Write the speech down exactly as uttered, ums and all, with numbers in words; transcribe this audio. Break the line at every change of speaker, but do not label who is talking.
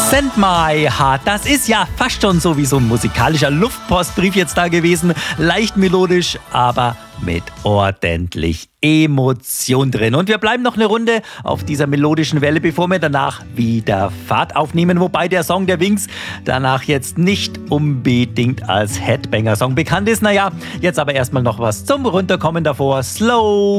Send My Heart, das ist ja fast schon so wie so ein musikalischer Luftpostbrief jetzt da gewesen. Leicht melodisch, aber mit ordentlich Emotion drin. Und wir bleiben noch eine Runde auf dieser melodischen Welle, bevor wir danach wieder Fahrt aufnehmen. Wobei der Song der Wings danach jetzt nicht unbedingt als Headbanger-Song bekannt ist. Naja, jetzt aber erstmal noch was zum Runterkommen davor. Slow